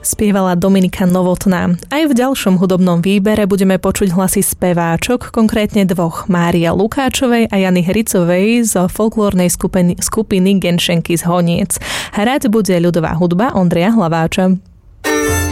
spievala Dominika Novotná. Aj v ďalšom hudobnom výbere budeme počuť hlasy speváčok, konkrétne dvoch, Mária Lukáčovej a Jany Hricovej z folklórnej skupiny Genšenky z Honiec. Hrať bude ľudová hudba Ondreja Hlaváča.